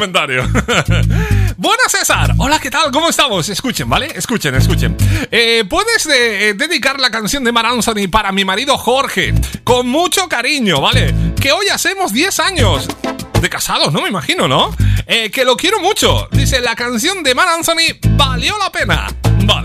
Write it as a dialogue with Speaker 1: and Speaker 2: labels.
Speaker 1: comentario. Buenas, César. Hola, ¿qué tal? ¿Cómo estamos? Escuchen, ¿vale? Escuchen. ¿Puedes dedicar la canción de Marc Anthony para mi marido Jorge? Con mucho cariño, ¿vale? Que hoy hacemos 10 años de casados, ¿no? Me imagino, ¿no? Que lo quiero mucho. Dice, la canción de Marc Anthony valió la pena.